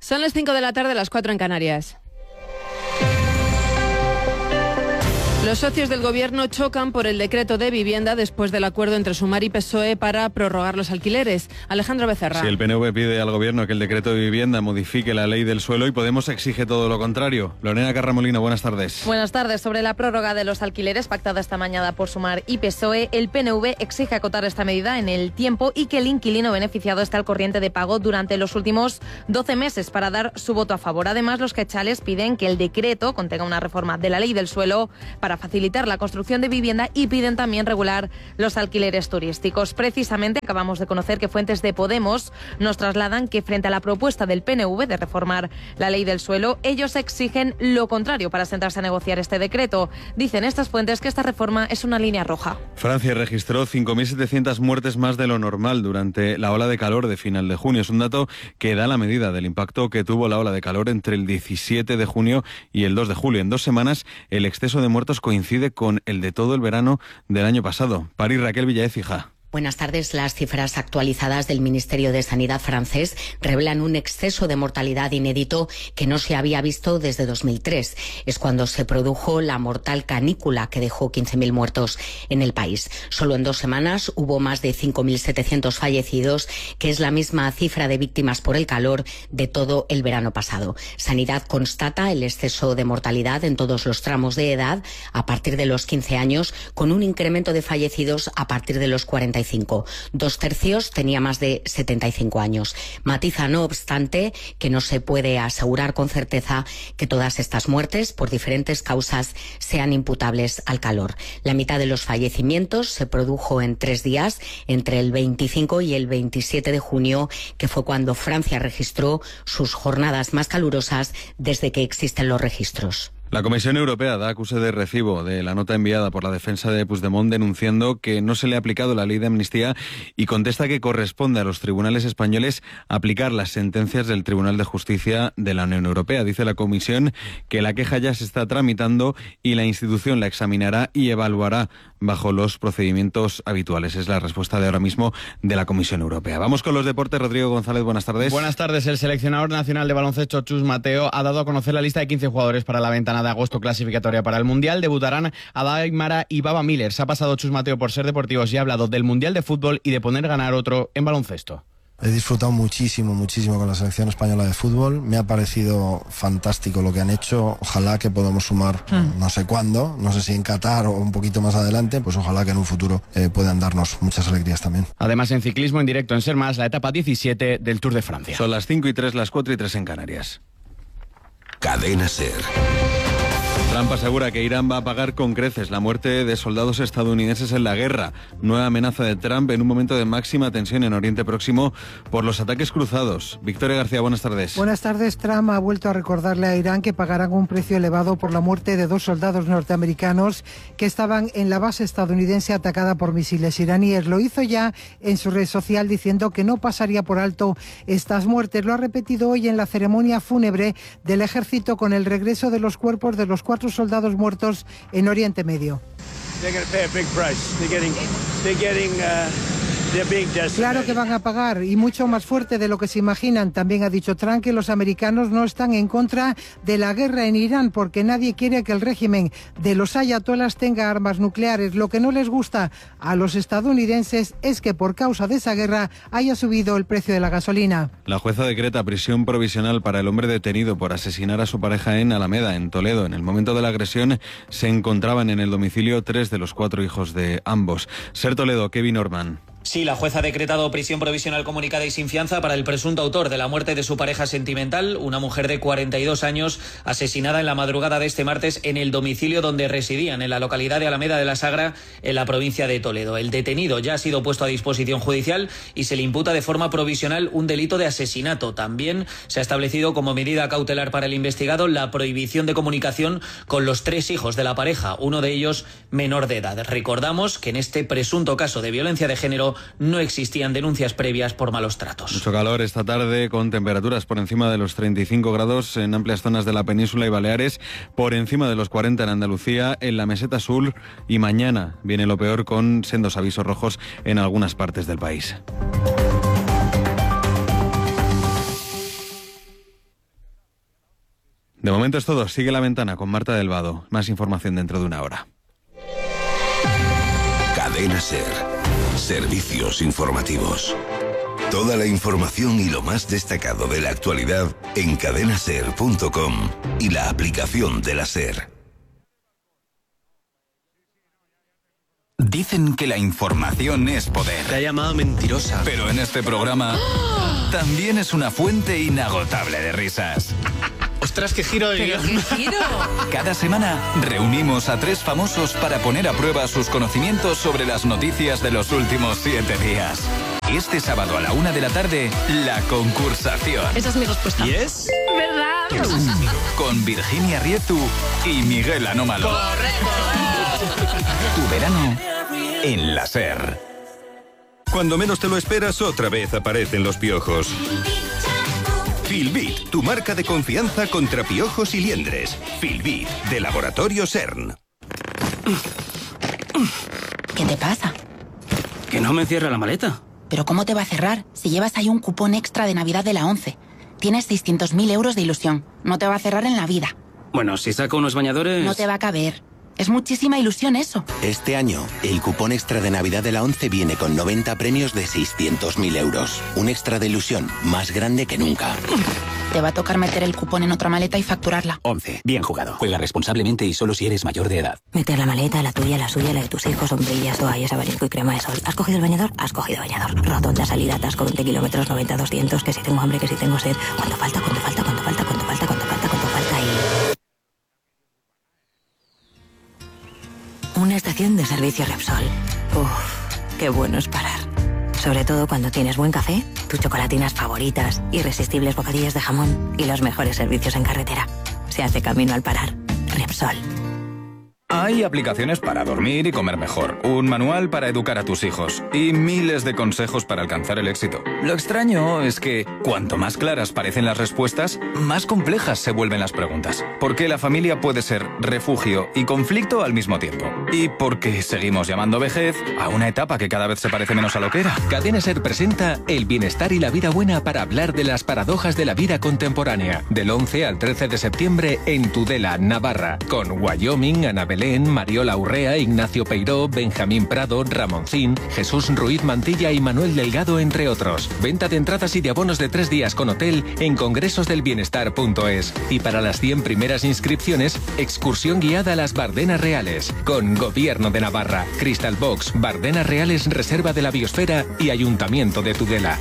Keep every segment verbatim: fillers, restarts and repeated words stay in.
Son las cinco de la tarde, las cuatro en Canarias. Los socios del Gobierno chocan por el decreto de vivienda después del acuerdo entre Sumar y P S O E para prorrogar los alquileres. Alejandro Becerra. Si el P N V pide al Gobierno que el decreto de vivienda modifique la ley del suelo y Podemos exige todo lo contrario. Lorena Carramolino, buenas tardes. Buenas tardes. Sobre la prórroga de los alquileres pactada esta mañana por Sumar y P S O E, el P N V exige acotar esta medida en el tiempo y que el inquilino beneficiado esté al corriente de pago durante los últimos doce meses para dar su voto a favor. Además, los quechales piden que el decreto contenga una reforma de la ley del suelo para facilitar la construcción de vivienda y piden también regular los alquileres turísticos. Precisamente acabamos de conocer que fuentes de Podemos nos trasladan que frente a la propuesta del P N V de reformar la ley del suelo, ellos exigen lo contrario para sentarse a negociar este decreto. Dicen estas fuentes que esta reforma es una línea roja. Francia registró cinco mil setecientas muertes más de lo normal durante la ola de calor de final de junio. Es un dato que da la medida del impacto que tuvo la ola de calor entre el diecisiete de junio y el dos de julio. En dos semanas, el exceso de muertos coincide con el de todo el verano del año pasado. París, Raquel Villaécija. Buenas tardes. Las cifras actualizadas del Ministerio de Sanidad francés revelan un exceso de mortalidad inédito que no se había visto desde dos mil tres. Es cuando se produjo la mortal canícula que dejó quince mil muertos en el país. Solo en dos semanas hubo más de cinco mil setecientos fallecidos, que es la misma cifra de víctimas por el calor de todo el verano pasado. Sanidad constata el exceso de mortalidad en todos los tramos de edad a partir de los quince años, con un incremento de fallecidos a partir de los cuarenta y cinco. Dos tercios tenía más de setenta y cinco años. Matiza, no obstante, que no se puede asegurar con certeza que todas estas muertes, por diferentes causas, sean imputables al calor. La mitad de los fallecimientos se produjo en tres días, entre el veinticinco y el veintisiete de junio, que fue cuando Francia registró sus jornadas más calurosas desde que existen los registros. La Comisión Europea da acuse de recibo de la nota enviada por la defensa de Puigdemont denunciando que no se le ha aplicado la ley de amnistía y contesta que corresponde a los tribunales españoles aplicar las sentencias del Tribunal de Justicia de la Unión Europea. Dice la Comisión que la queja ya se está tramitando y la institución la examinará y evaluará bajo los procedimientos habituales. Es la respuesta de ahora mismo de la Comisión Europea. Vamos con los deportes. Rodrigo González, buenas tardes. Buenas tardes. El seleccionador nacional de baloncesto, Chus Mateo, ha dado a conocer la lista de quince jugadores para la ventana de agosto clasificatoria para el Mundial. Debutarán Adai Mara y Baba Miller. Se ha pasado Chus Mateo por Ser Deportivos y ha hablado del Mundial de Fútbol y de poner ganar otro en baloncesto. He disfrutado muchísimo, muchísimo con la selección española de fútbol. Me ha parecido fantástico lo que han hecho. Ojalá que podamos sumar, mm. no sé cuándo, no sé si en Qatar o un poquito más adelante, pues ojalá que en un futuro eh, puedan darnos muchas alegrías también. Además, en ciclismo en directo en Ser Más, la etapa diecisiete del Tour de Francia. Son las cinco y tres, las cuatro y tres en Canarias. Cadena Ser. Trump asegura que Irán va a pagar con creces la muerte de soldados estadounidenses en la guerra. Nueva amenaza de Trump en un momento de máxima tensión en Oriente Próximo por los ataques cruzados. Victoria García, buenas tardes. Buenas tardes. Trump ha vuelto a recordarle a Irán que pagarán un precio elevado por la muerte de dos soldados norteamericanos que estaban en la base estadounidense atacada por misiles iraníes. Lo hizo ya en su red social diciendo que no pasaría por alto estas muertes. Lo ha repetido hoy en la ceremonia fúnebre del ejército con el regreso de los cuerpos de los cuatro soldados muertos en Oriente Medio. Claro que van a pagar, y mucho más fuerte de lo que se imaginan. También ha dicho Trump que los americanos no están en contra de la guerra en Irán porque nadie quiere que el régimen de los ayatolás tenga armas nucleares. Lo que no les gusta a los estadounidenses es que por causa de esa guerra haya subido el precio de la gasolina. La jueza decreta prisión provisional para el hombre detenido por asesinar a su pareja en Alameda, en Toledo. En el momento de la agresión se encontraban en el domicilio tres de los cuatro hijos de ambos. Ser Toledo, Kevin Orman. Sí, la jueza ha decretado prisión provisional comunicada y sin fianza para el presunto autor de la muerte de su pareja sentimental, una mujer de cuarenta y dos años, asesinada en la madrugada de este martes en el domicilio donde residían, en la localidad de Alameda de la Sagra, en la provincia de Toledo. El detenido ya ha sido puesto a disposición judicial y se le imputa de forma provisional un delito de asesinato. También se ha establecido como medida cautelar para el investigado la prohibición de comunicación con los tres hijos de la pareja, uno de ellos menor de edad. Recordamos que en este presunto caso de violencia de género no existían denuncias previas por malos tratos. Mucho calor esta tarde con temperaturas por encima de los treinta y cinco grados en amplias zonas de la península y Baleares, por encima de los cuarenta en Andalucía, en la meseta sur, y mañana viene lo peor con sendos avisos rojos en algunas partes del país. De momento es todo. Sigue La Ventana con Marta del Vado. Más información dentro de una hora. Cadena SER. Servicios informativos. Toda la información y lo más destacado de la actualidad en cadena ser punto com y la aplicación de la SER. Dicen que la información es poder. Te ha llamado mentirosa. Pero en este programa también es una fuente inagotable de risas. ¡Ostras, qué giro de guión! ¡Qué giro! Cada semana reunimos a tres famosos para poner a prueba sus conocimientos sobre las noticias de los últimos siete días. Este sábado a la una de la tarde, la concursación. Esa es mi respuesta. ¿Y es? ¿Verdad? Con Virginia Riezu y Miguel Anómalo. ¡Correcto! Tu verano en la SER. Cuando menos te lo esperas, otra vez aparecen los piojos. Filbit, tu marca de confianza contra piojos y liendres. Filbit, de Laboratorio CERN. ¿Qué te pasa? Que no me cierra la maleta. ¿Pero cómo te va a cerrar si llevas ahí un cupón extra de Navidad de la ONCE? Tienes seiscientos mil euros de ilusión. No te va a cerrar en la vida. Bueno, si saco unos bañadores... No te va a caber. Es muchísima ilusión eso. Este año, el cupón extra de Navidad de la ONCE viene con noventa premios de seiscientos mil euros. Un extra de ilusión más grande que nunca. Te va a tocar meter el cupón en otra maleta y facturarla. ONCE. Bien jugado. Juega responsablemente y solo si eres mayor de edad. Meter la maleta, la tuya, la suya, la de tus hijos, sombrillas, toallas, abanico y crema de sol. ¿Has cogido el bañador? Has cogido bañador. Rotonda, salida, atasco, veinte kilómetros, noventa, doscientos. Que si tengo hambre, que si tengo sed. ¿Cuánto falta? ¿Cuánto falta? ¿Cuánto falta? ¿Cuánto falta? ¿Cuánto falta? ¿Cuánto falta? Y... Una estación de servicio Repsol. Uf, qué bueno es parar. Sobre todo cuando tienes buen café, tus chocolatinas favoritas, irresistibles bocadillas de jamón y los mejores servicios en carretera. Se hace camino al parar. Repsol. Hay aplicaciones para dormir y comer mejor, un manual para educar a tus hijos y miles de consejos para alcanzar el éxito. Lo extraño es que cuanto más claras parecen las respuestas, más complejas se vuelven las preguntas. Porque la familia puede ser refugio y conflicto al mismo tiempo. Y porque seguimos llamando vejez a una etapa que cada vez se parece menos a lo que era. Cadena SER presenta El bienestar y la vida buena para hablar de las paradojas de la vida contemporánea. Del once al trece de septiembre en Tudela, Navarra. Con Wyoming, Ana Belén, Mariola Urrea, Ignacio Peiró, Benjamín Prado, Ramoncín, Jesús Ruiz Mantilla y Manuel Delgado, entre otros. Venta de entradas y de abonos de tres días con hotel en congresosdelbienestar punto es. Y para las cien primeras inscripciones, excursión guiada a las Bardenas Reales. Con Gobierno de Navarra, Crystal Box, Bardenas Reales, Reserva de la Biosfera y Ayuntamiento de Tudela.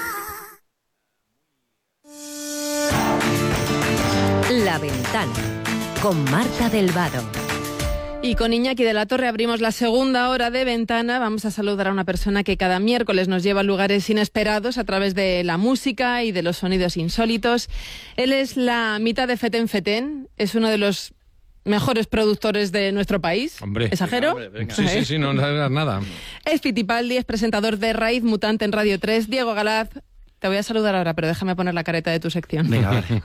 La Ventana, con Marta del Vado. Y con Iñaki de la Torre abrimos la segunda hora de Ventana. Vamos a saludar a una persona que cada miércoles nos lleva a lugares inesperados a través de la música y de los sonidos insólitos. Él es la mitad de Feten Feten, es uno de los mejores productores de nuestro país. Hombre. ¿Exagero? Hombre, venga. Sí, sí, sí, no sabes nada. Es Fitipaldi, es presentador de Raíz Mutante en Radio tres. Diego Galaz, te voy a saludar ahora, pero déjame poner la careta de tu sección. Venga, vale.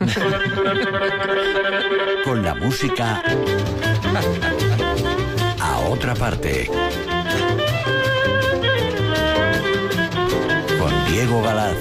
Con la música a otra parte. Con Diego Galaz.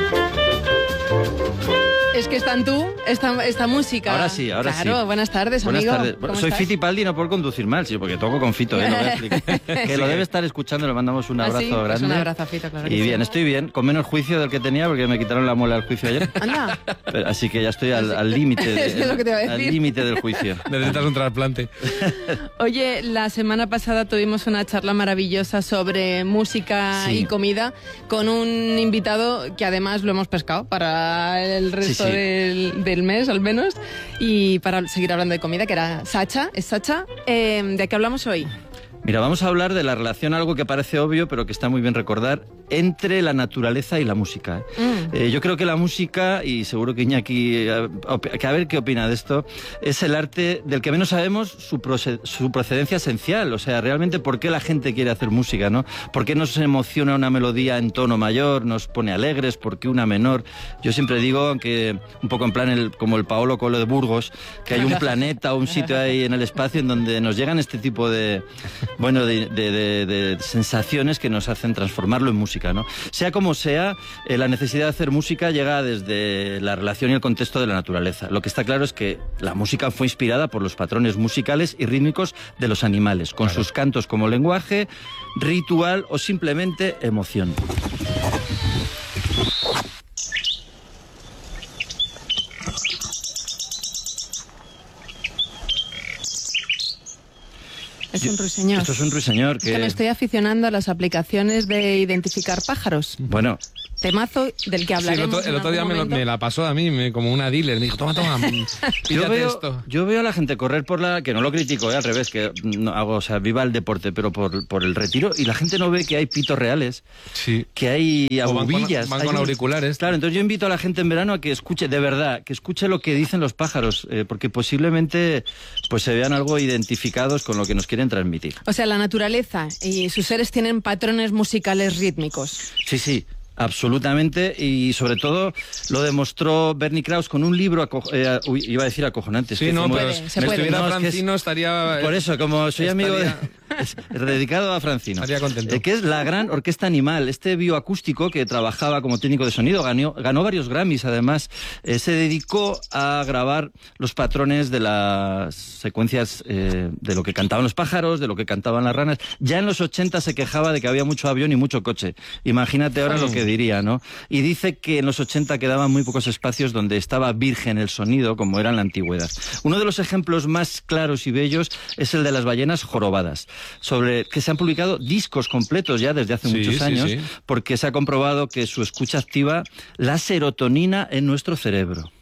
Es que está en tú, esta, esta música. Ahora sí, ahora claro, sí. buenas tardes, buenas amigo. Tardes. ¿Cómo Soy estás? Fitipaldi, no por conducir mal, sí, porque toco con Fito, ¿eh? Lo voy a explicar. Que Sí. lo debe estar escuchando, le mandamos un ¿Ah, abrazo sí? grande. Pues un abrazo a Fito, claro que Y sí. bien, estoy bien, con menos juicio del que tenía, porque me quitaron la muela al juicio ayer. Anda. Pero- así que ya estoy al al límite de- Es lo que te iba a al decir. límite del juicio. Necesitas un trasplante. Oye, la semana pasada tuvimos una charla maravillosa sobre música Sí. y comida con un invitado que además lo hemos pescado para el resto Sí, sí. Del, del mes, al menos, y para seguir hablando de comida, que era Sacha. ¿Es Sacha? Eh, ¿De qué hablamos hoy? Mira, vamos a hablar de la relación, algo que parece obvio, pero que está muy bien recordar, entre la naturaleza y la música. Mm. Eh, yo creo que la música, y seguro que Iñaki, eh, op- que a ver qué opina de esto, es el arte del que menos sabemos su, proce- su procedencia esencial. O sea, realmente por qué la gente quiere hacer música, ¿no? ¿Por qué nos emociona una melodía en tono mayor, nos pone alegres, por qué una menor? Yo siempre digo, aunque un poco en plan el, como el Paolo Coelho de Burgos, que hay un planeta o un sitio ahí en el espacio en donde nos llegan este tipo de, bueno, de, de, de, de sensaciones que nos hacen transformarlo en música, ¿no? Sea como sea, eh, la necesidad de hacer música llega desde la relación y el contexto de la naturaleza. Lo que está claro es que la música fue inspirada por los patrones musicales y rítmicos de los animales, con claro. sus cantos como lenguaje, ritual o simplemente emoción. Es un ruiseñor. Esto es un ruiseñor que... Es que me estoy aficionando a las aplicaciones de identificar pájaros. Bueno... Temazo del que hablaremos. Sí, el otro, el otro día me, lo, me la pasó a mí, me, como una dealer. Me dijo, toma, toma, yo veo, esto. Yo veo a la gente correr por la... Que no lo critico, eh, al revés, que no hago, o sea, viva el deporte, pero por, por el retiro. Y la gente no ve que hay pitos reales, sí. que hay o abubillas. Van con, van con auriculares. Claro, entonces yo invito a la gente en verano a que escuche, de verdad, que escuche lo que dicen los pájaros, eh, porque posiblemente pues se vean algo identificados con lo que nos quieren transmitir. O sea, la naturaleza y sus seres tienen patrones musicales rítmicos. Sí, sí. Absolutamente, y sobre todo lo demostró Bernie Krause con un libro, eh, uy, iba a decir acojonante. Sí, no, pero si estuviera no, Francino es que es, estaría... Por eso, como soy estaría... amigo de... Es dedicado a Francino. Estaría contento. Eh, que es la gran orquesta animal. Este bioacústico que trabajaba como técnico de sonido, ganó, ganó varios Grammys además, eh, se dedicó a grabar los patrones de las secuencias eh, de lo que cantaban los pájaros, de lo que cantaban las ranas. Ya en los ochenta se quejaba de que había mucho avión y mucho coche. Imagínate ahora lo que diría, ¿no? Y dice que en los ochenta quedaban muy pocos espacios donde estaba virgen el sonido, como era en la antigüedad. Uno de los ejemplos más claros y bellos es el de las ballenas jorobadas, sobre que se han publicado discos completos ya desde hace sí, muchos sí, años, sí. porque se ha comprobado que su escucha activa la serotonina en nuestro cerebro.